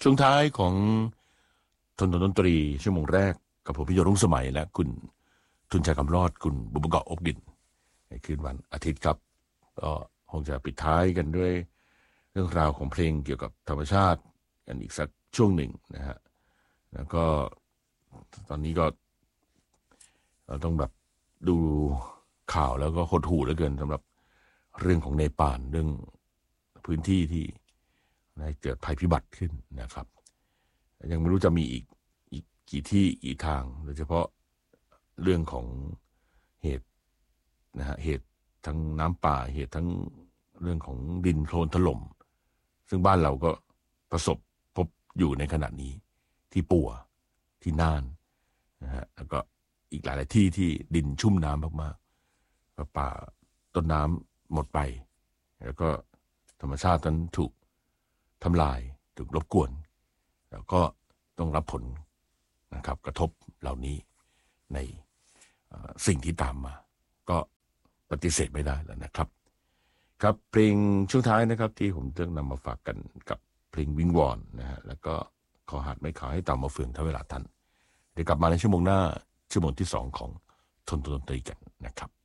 ช่วงท้ายของทนดนตรีชั่วโมงแรกกับผมพิยรุ่งสมัยและคุณทุนชัยคำรอดคุณบุญเกาะอบดินในคืนวันอาทิตย์ครับก็คงจะปิดท้ายกันด้วยเรื่องราวของเพลงเกี่ยวกับธรรมชาติกันอีกสักช่วงหนึ่งนะฮะแล้วก็ตอนนี้ก็เราต้องแบบดูข่าวแล้วก็หดหู่เหลือเกินสำหรับเรื่องของเนปาลเรื่องพื้นที่ที่ได้เกิดภัยพิบัติขึ้นนะครับยังไม่รู้จะมีอีกกี่ที่กี่ทางโดยเฉพาะเรื่องของเหตุนะฮะเหตุทั้งน้ำป่าเหตุทั้งเรื่องของดินโคลนถล่มซึ่งบ้านเราก็ประสบพบอยู่ในขณะนี้ที่ปัวที่น่านนะฮะแล้วก็อีกหลายๆที่ที่ดินชุ่มน้ำมากๆป่าต้นน้ำหมดไปแล้วก็ธรรมชาตินั้นถูกทำลายถูกรบกวนแล้วก็ต้องรับผลนะครับกระทบเหล่านี้ในสิ่งที่ตามมาก็ปฏิเสธไม่ได้แล้วนะครับครับเพลงช่วงท้ายนะครับที่ผมจะนำมาฝากกันกับเพลงวิงวอนนะฮะแล้วก็ขอหาดไม่ขาวให้ตามมาเฟืองถ้าเวลาทันเดี๋ยวกลับมาในชั่วโมงหน้าชั่วโมงที่2ของทนดนตรีกันนะครับ